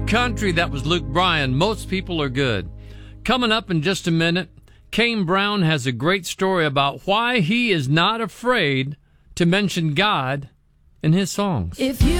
Country, that was Luke Bryan. Most people are good. Coming up in just a minute, Kane Brown has a great story about why he is not afraid to mention God in his songs.